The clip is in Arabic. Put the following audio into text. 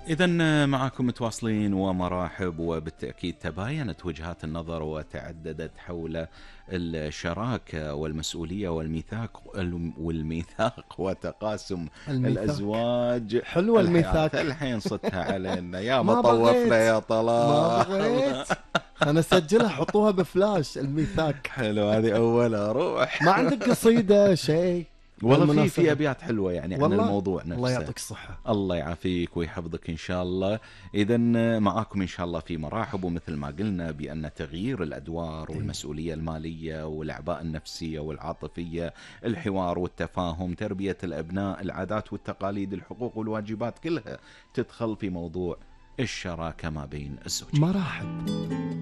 إذا معكم متواصلين ومراحب، وبالتأكيد تباينت وجهات النظر وتعددت حول الشراكة والمسؤولية والميثاق وتقاسم الميثاق الأزواج. حلوة الميثاق. الحين صدها علينا يا ما مطوفنا بغيت يا ما طلال. بغيت أنا أسجلها، حطوها بفلاش الميثاق. حلو، هذه أولها روح. ما عندك قصيدة شيء؟ والله في بالمناسبة. أبيات حلوة يعني عن والله الموضوع نفسه. الله يعطيك الصحة. الله يعافيك ويحفظك إن شاء الله. إذا معاكم إن شاء الله في مراحب، ومثل ما قلنا بأن تغيير الأدوار والمسؤولية المالية والأعباء النفسية والعاطفية، الحوار والتفاهم، تربية الأبناء، العادات والتقاليد، الحقوق والواجبات، كلها تدخل في موضوع الشراكة ما بين الزوجين. مراحب.